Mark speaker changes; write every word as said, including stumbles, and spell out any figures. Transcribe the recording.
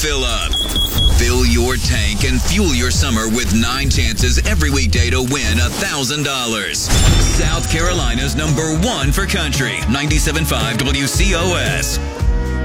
Speaker 1: fill up. Fill your tank and fuel your summer with nine chances every weekday to win one thousand dollars. South Carolina's number one for country, ninety-seven point five W C O S.